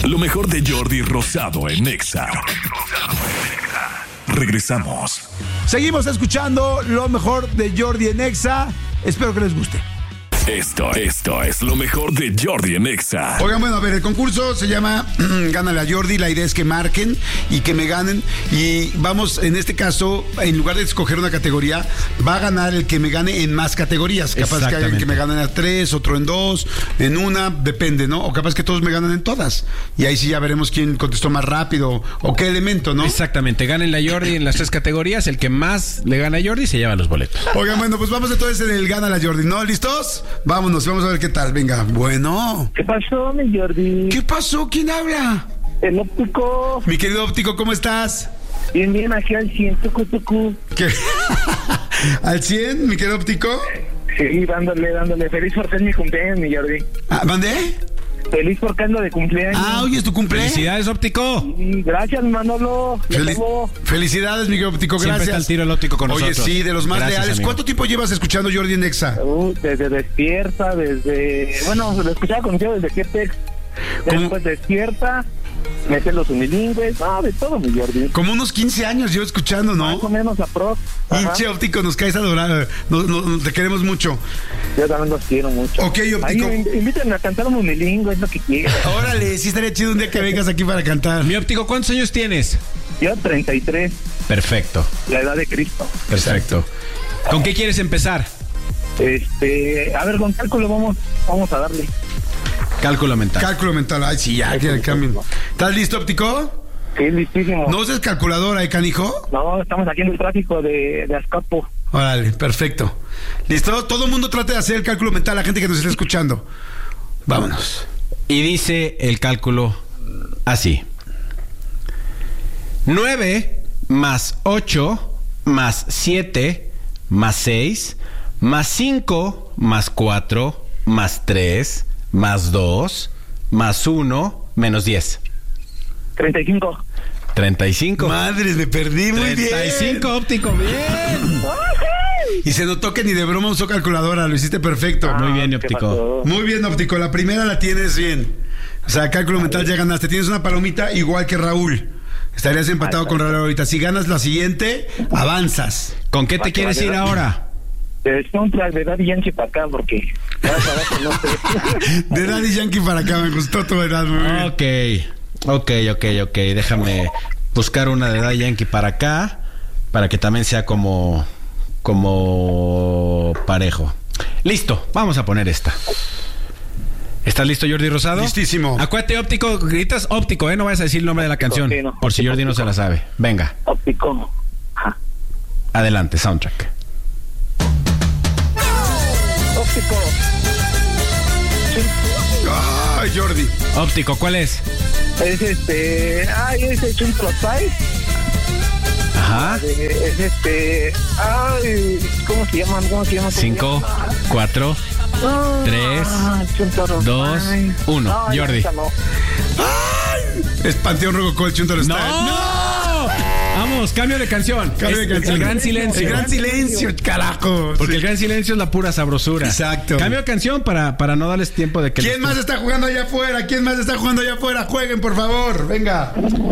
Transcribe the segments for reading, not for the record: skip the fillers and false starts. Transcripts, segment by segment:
Lo mejor de Jordi Rosado en Exa. Regresamos. Seguimos escuchando lo mejor de Jordi en Exa. Espero que les guste. Esto es lo mejor de Jordi en Exa. Oigan, bueno, a ver, el concurso se llama Gánale a Jordi. La idea es que marquen y que me ganen. Y vamos, en este caso, en lugar de escoger una categoría, va a ganar el que me gane en más categorías. Capaz que alguien que me gane a 3, otro en 2, en una, depende, ¿no? O capaz que todos me ganan en todas. Y ahí sí ya veremos quién contestó más rápido o qué elemento, ¿no? Exactamente, gánenle a Jordi en las 3 categorías. El que más le gana a Jordi se lleva los boletos. Oigan, bueno, pues vamos entonces en el Gánale a Jordi, ¿no? ¿Listos? Vámonos, vamos a ver qué tal. Venga, bueno. ¿Qué pasó, mi Jordi? ¿Qué pasó? ¿Quién habla? El óptico. Mi querido óptico, ¿cómo estás? Bien, bien, aquí al 100, tucu. ¿Qué? ¿Al 100, mi querido óptico? Sí, dándole. Feliz porque es mi cumpleaños, mi Jordi. ¿Mandé? Feliz porque ando de cumpleaños. Hoy es tu cumpleaños. ¡Felicidades, óptico! Sí, gracias, Manolo. Felicidades, mi querido óptico, gracias. Siempre está el tiro el óptico con nosotros. Oye, sí, de los más leales. Amigo. ¿Cuánto tiempo llevas escuchando Jordi en Exa? Desde Despierta, Bueno, lo escuchaba contigo desde Quetex. Después Despierta, mete los unilingües, de todo, mi Jordi. Como unos 15 años yo escuchando, ¿no? Más o menos aprox. Hinche óptico, nos caes adorado. Te queremos mucho. Yo también los quiero mucho. Ok, óptico. Invítenme a cantar un unilingüe, es lo que quiero. Órale, sí estaría chido un día que vengas aquí para cantar. Mi óptico, ¿cuántos años tienes? Yo 33. Perfecto. La edad de Cristo. Perfecto. ¿Con qué quieres empezar? A ver, con cálculo vamos a darle. Cálculo mental. Cálculo mental. Ay, sí, ya, que cambien. ¿Estás listo, óptico? Sí, listísimo. ¿No uses calculadora, canijo? No, estamos aquí en el tráfico de Azcapo. Órale, perfecto. ¿Listo? Todo el mundo trate de hacer el cálculo mental, la gente que nos está escuchando. Vámonos. Y dice el cálculo así: 9 más 8 más 7 más 6 más 5 más 4 más 3 más 2 más 1 menos 10. 35. 35. Madres, me perdí muy 35, bien. óptico, bien. Y se notó que ni de broma usó calculadora, lo hiciste perfecto. Muy bien, óptico. Muy bien, óptico, la primera la tienes bien. O sea, cálculo mental ya ganaste. Tienes una palomita igual que Raúl. Estarías empatado con Raúl ahorita. Si ganas la siguiente, avanzas. ¿Con qué te quieres ir ahora? Un track de Daddy Yankee para acá, porque no sé. De Daddy Yankee para acá, me gustó tu edad, muy bien. Ok. Déjame buscar una de Daddy Yankee para acá, para que también sea como parejo. Listo, vamos a poner esta. ¿Estás listo, Jordi Rosado? Listísimo. Acuérdate, óptico, gritas óptico, no vayas a decir el nombre de la canción, sí, no. por si Jordi no se la sabe. Venga. Óptico. Adelante, soundtrack. Óptico. Ay, Jordi. Óptico, ¿cuál es? Es ese Chuntro Sai. Ajá. ¿Cómo se llaman? 5, 4, 3, 2, 1. Jordi. Es Panteón Rococó, el Chuntaro Style. ¡No! Vamos, cambio de canción. Cambio de canción. El gran silencio. El gran silencio, carajo. Porque Sí. el gran silencio es la pura sabrosura. Exacto. Cambio de canción para no darles tiempo de que... ¿Quién más está jugando allá afuera? Jueguen, por favor. Venga.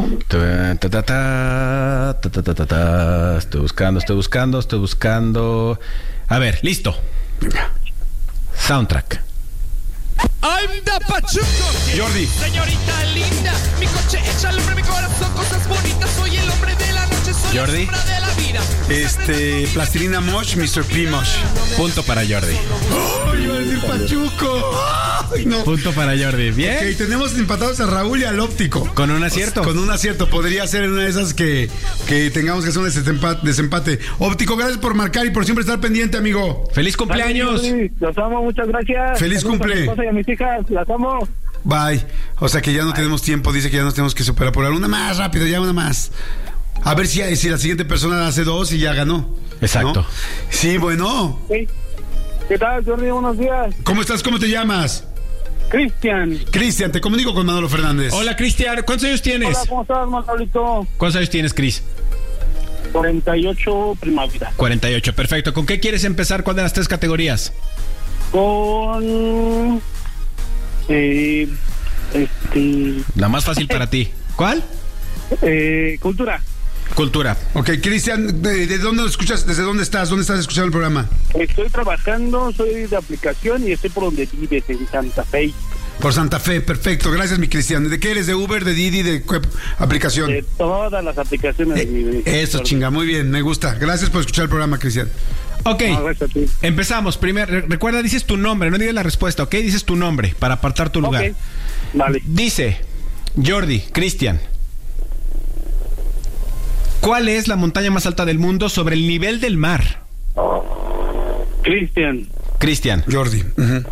Estoy buscando. A ver, listo. Venga. Soundtrack. I'm the Pachuco. Jordi. Señorita linda, mi coche echa al hombre, mi corazón, cosas bonitas. Soy el hombre de la noche, soy Jordi. la sombra de la vida. Plastilina Mosh, Mr. P. Mosh. Punto para Jordi. ¡Ay, iba a decir Pachuco! ¡Ay, no! Punto para Jordi. Bien. Ok, tenemos empatados a Raúl y al óptico. Con un acierto. Con un acierto. Podría ser una de esas que tengamos que hacer un desempate. Óptico, gracias por marcar y por siempre estar pendiente, amigo. ¡Feliz cumpleaños! Los amo, muchas gracias. Feliz Saludos cumple. a mi esposa y a mis hijas, las amo. Bye. O sea que ya no tenemos tiempo. Dice que ya nos tenemos que superar por una más rápido, ya una más. A ver si la siguiente persona hace 2 y ya ganó. Exacto. ¿No? Sí, bueno. Sí. ¿Qué tal, Jordi? Buenos días. ¿Cómo estás? ¿Cómo te llamas? Cristian, te comunico con Manolo Fernández. Hola, Cristian. ¿Cuántos años tienes? Hola, ¿cómo estás, Manolito? ¿Cuántos años tienes, Cris? 48 primavera. 48, perfecto. ¿Con qué quieres empezar? ¿Cuál de las 3 categorías? Con La más fácil para ti. ¿Cuál? Cultura. Cultura. Ok, Cristian, ¿de dónde lo escuchas? ¿Desde dónde estás? ¿Dónde estás escuchando el programa? Estoy trabajando, soy de aplicación y estoy por donde vives, en Santa Fe. Por Santa Fe, perfecto. Gracias, mi Cristian. ¿De qué eres? ¿De Uber, de Didi, de qué aplicación? De todas las aplicaciones. Eso, chinga, muy bien, me gusta. Gracias por escuchar el programa, Cristian. Ok, gracias a ti. empezamos. Recuerda, dices tu nombre, no digas la respuesta, ¿ok? Dices tu nombre para apartar tu lugar. Ok, vale. Dice, Jordi, Cristian, ¿cuál es la montaña más alta del mundo sobre el nivel del mar? Cristian. Jordi.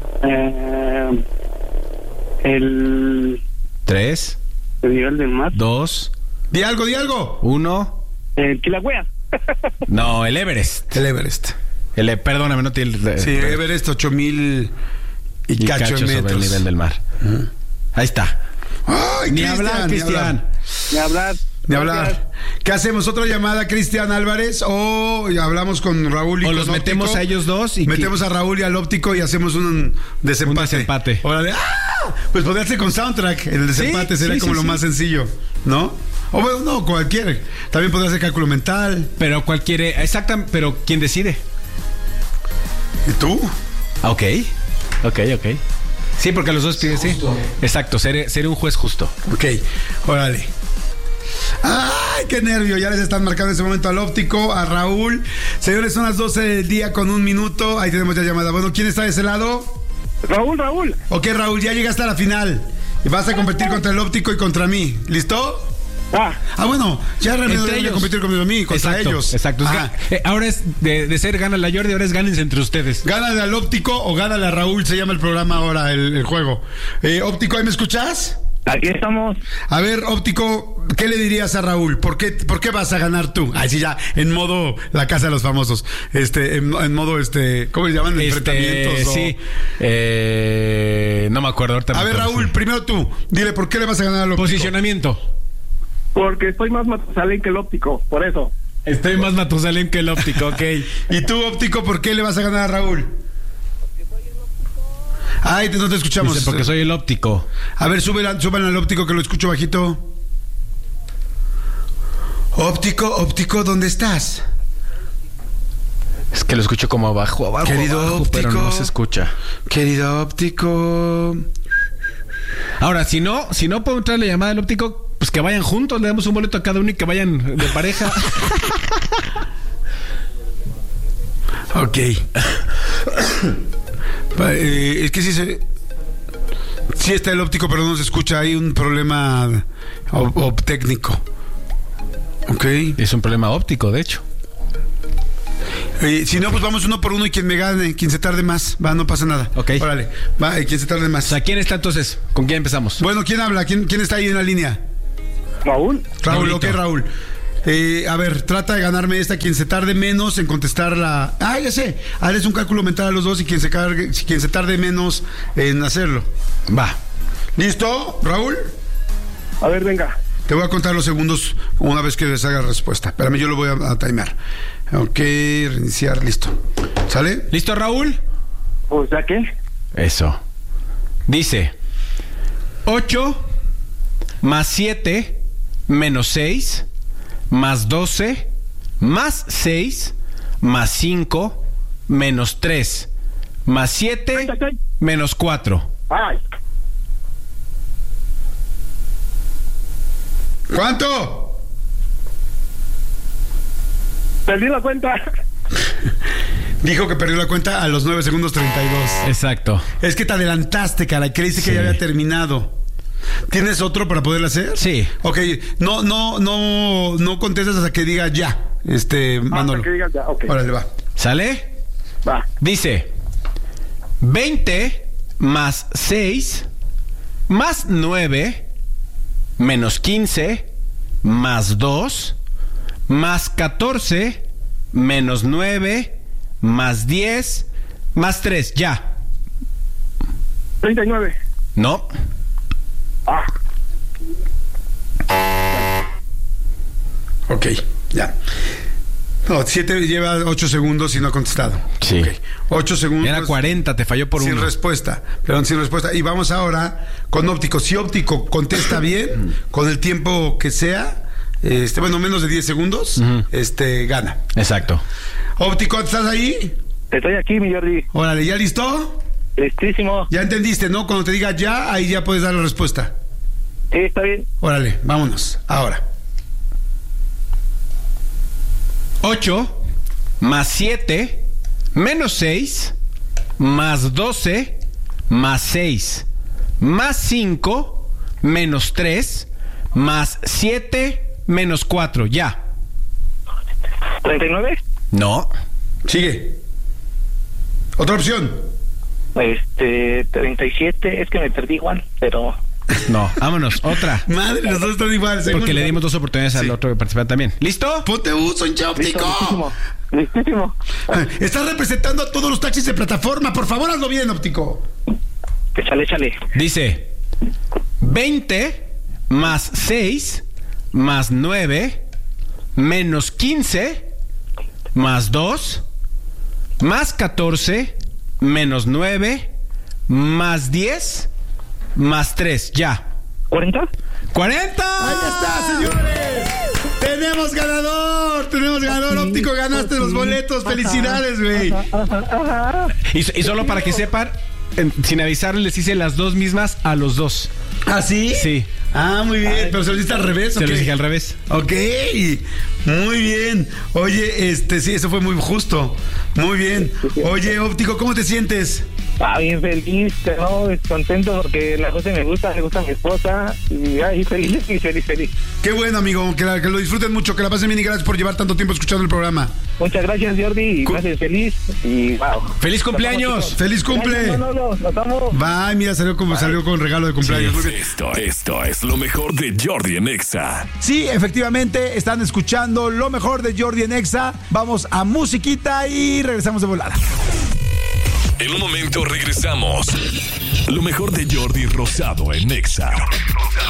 El 3, el nivel del mar. 2, Di algo. 1. Kilauea. No, el Everest. El Everest. Perdóname, no tiene... Sí, Everest, 8,000 y cacho sobre metros. el nivel del mar. Ahí está. Ay, Ni hablar, Cristian. Ni hablar. De hablar. ¿Qué hacemos? ¿Otra llamada, Cristian Álvarez? ¿O hablamos con Raúl y O con los Óptico? metemos a ellos dos y metemos a Raúl y al Óptico y hacemos un desempate. Un desempate. Órale. ¡Ah! Pues podría ser con soundtrack. El desempate sería como lo más sencillo, ¿no? O bueno, no, cualquiera. También podría ser cálculo mental. Pero cualquiera, exactamente, pero ¿quién decide? ¿Y tú? Ok. Sí, porque los dos piden, sí. Exacto, ser un juez justo. Ok, órale. ¡Ay, qué nervio! Ya les están marcando en este momento al Óptico, a Raúl. Señores, son las 12 del día con 1 minuto. Ahí tenemos ya llamada. Bueno, ¿quién está de ese lado? Raúl. Ok, Raúl, ya llegaste a la final. Y vas a competir contra el Óptico y contra mí. ¿Listo? Bueno, ya realmente voy a competir contra mí, contra ellos. Exacto. Ahora es de ser gana la Jordi, ahora es gánense entre ustedes. Gánale al Óptico o gánale a Raúl, se llama el programa ahora, el juego. Óptico, ¿ahí me escuchas? Aquí estamos. A ver, Óptico, ¿qué le dirías a Raúl? ¿Por qué vas a ganar tú? Ay, sí, ya, en modo La Casa de los Famosos. En modo, ¿cómo se llaman? Enfrentamientos. Sí. No me acuerdo ahorita. A ver, Raúl, primero tú, dile, ¿por qué le vas a ganar al Óptico? Posicionamiento. Porque estoy más Matusalén que el Óptico, por eso. Estoy más Matusalén que el Óptico, ok. ¿Y tú, Óptico, por qué le vas a ganar a Raúl? Ay, no te escuchamos. Dice, porque soy el Óptico. A ver, suban al Óptico que lo escucho bajito. Óptico, ¿dónde estás? Es que lo escucho como abajo, Querido Óptico, pero no se escucha. Querido Óptico. Ahora, si no puedo entrar la llamada del Óptico, pues que vayan juntos, le damos un boleto a cada uno y que vayan de pareja. Ok. Es que sí está el Óptico, pero no se escucha. Hay un problema técnico. Ok. Es un problema óptico, de hecho. Si no, pues vamos 1 por 1 y quien me gane, quien se tarde más, no pasa nada. Ok. Órale, va, quien se tarde más. O sea, ¿quién está entonces? ¿Con quién empezamos? Bueno, ¿quién habla? ¿Quién está ahí en la línea? Raúl. Ok, Raúl. A ver, trata de ganarme esta, quien se tarde menos en contestar la... Ya sé, hazles un cálculo mental a los dos y quien se tarde menos en hacerlo. Va. ¿Listo, Raúl? A ver, venga. Te voy a contar los segundos una vez que les haga respuesta. Espérame, yo lo voy a timear. Ok, reiniciar, listo. ¿Sale? ¿Listo, Raúl? O sea, ¿qué? Eso. Dice 8 más 7 menos 6 más 12 más 6 más 5 menos 3 más 7 menos 4. Ay. ¿Cuánto? Perdí la cuenta. Dijo que perdió la cuenta a los 9 segundos 32. Exacto. Es que te adelantaste, cara. Creíste que ya había terminado. ¿Tienes otro para poderlo hacer? Sí. Ok, no contestas hasta que diga ya. Manolo. Hasta que digas ya, ok. Órale, va. ¿Sale? Va. Dice 20 más 6 más 9 menos 15 más 2 más 14 menos 9 más 10 más 3. Ya. 39. No. Ok, ya. No, 7 lleva 8 segundos y no ha contestado. Sí. Okay. 8 segundos. Era 40, te falló por sin uno. respuesta. Perdón, sin respuesta. Y vamos ahora con Óptico. Si Óptico contesta bien, con el tiempo que sea, menos de 10 segundos, gana. Exacto. Óptico, ¿estás ahí? Estoy aquí, mi Jordi. Órale, ¿ya listo? Listísimo. Ya entendiste, ¿no? Cuando te diga ya, ahí ya puedes dar la respuesta. Sí, está bien. Órale, vámonos. Ahora. 8 más 7 menos 6 más 12 más 6 más 5 menos 3 más 7 menos 4. Ya. ¿39? No. Sigue. Otra opción. 37. Es que me perdí igual, pero... No, vámonos, otra. Madre, los dos están iguales. Porque le dimos 2 oportunidades al Sí. otro participante también. ¿Listo? Ponte uso, hincha Óptico. Listísimo. Estás representando a todos los taxis de plataforma. Por favor, hazlo bien, Óptico. Échale. Dice 20 más 6 más 9 menos 15 más 2 más 14 menos 9 más 10 más 3. Ya. ¿40? ¡40! Ahí está, señores. Tenemos ganador, Óptico, ganaste los boletos. Felicidades, güey. Y solo para que sepan, sin avisarles, les hice las dos mismas a los dos. ¿Ah, sí? Sí. Ah, muy bien. Pero se lo diste al revés, ¿o Se qué? los dije al revés. Ok, muy bien. Oye, sí, eso fue muy justo. Muy bien. Oye, Óptico, ¿cómo te sientes? Bien feliz, ¿no? Contento porque la cosa me gusta a mi esposa. Y feliz. Qué bueno, amigo, que lo disfruten mucho, que la pasen bien y gracias por llevar tanto tiempo escuchando el programa. Muchas gracias, Jordi, y me haces feliz. Y wow. ¡Feliz cumpleaños! ¡Feliz cumple! Gracias, Manolo, nos vamos. Bye, mira, salió con regalo de cumpleaños. Muy bien. Esto es lo mejor de Jordi en Exa. Sí, efectivamente, están escuchando lo mejor de Jordi en Exa. Vamos a musiquita y regresamos de volada. En un momento regresamos. Lo mejor de Jordi Rosado en Exa.